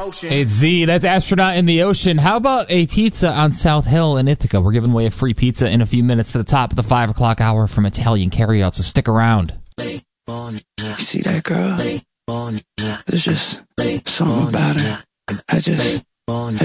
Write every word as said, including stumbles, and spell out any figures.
Hey, it's Z. That's Astronaut in the Ocean. How about a pizza on South Hill in Ithaca? We're giving away a free pizza in a few minutes to the top of the five o'clock hour from Italian Carryout, so stick around. You see that girl? There's just something about her. I just, I